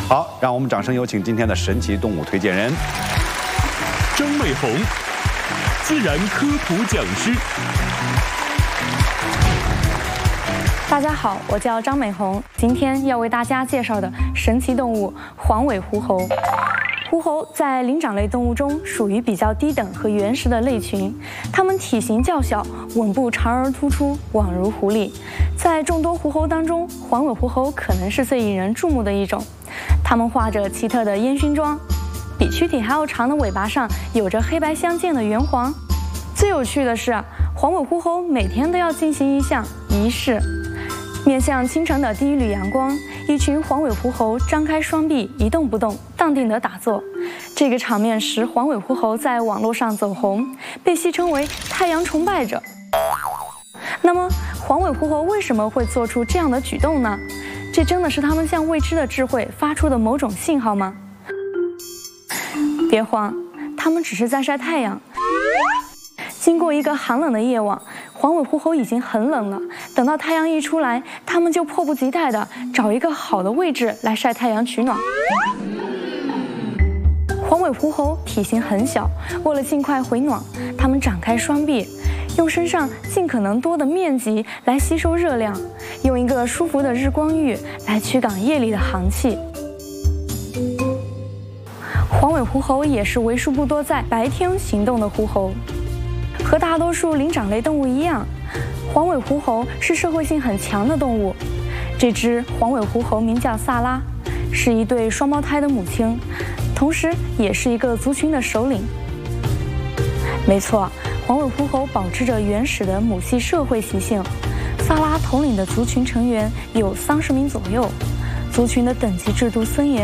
好，让我们掌声有请今天的神奇动物推荐人张美红，自然科普讲师。 大家好，我叫张美红，今天要为大家介绍的神奇动物黄尾狐猴。狐猴在灵长类动物中属于比较低等和原始的类群，它们体型较小，吻部长而突出，宛如狐狸。在众多狐猴当中，黄尾狐猴可能是最引人注目的一种。它们画着奇特的烟熏妆，比躯体还要长的尾巴上有着黑白相间的圆环。最有趣的是，黄尾狐猴每天都要进行一项仪式。面向清晨的第一缕阳光，一群黄尾狐猴张开双臂，一动不动，淡定地打坐。这个场面使黄尾狐猴在网络上走红，被戏称为太阳崇拜者。那么，黄尾狐猴为什么会做出这样的举动呢？这真的是它们向未知的智慧发出的某种信号吗？别慌，它们只是在晒太阳。经过一个寒冷的夜晚，黄尾狐猴已经很冷了。等到太阳一出来，它们就迫不及待地找一个好的位置来晒太阳取暖。黄尾狐猴体型很小，为了尽快回暖，它们展开双臂，用身上尽可能多的面积来吸收热量，用一个舒服的日光浴来驱赶夜里的寒气。黄尾狐猴也是为数不多在白天行动的狐猴。和大多数灵长类动物一样，黄尾狐猴是社会性很强的动物。这只黄尾狐猴名叫萨拉，是一对双胞胎的母亲，同时也是一个族群的首领。没错，黄尾狐猴保持着原始的母系社会习性。萨拉统领的族群成员有30名左右，族群的等级制度森严。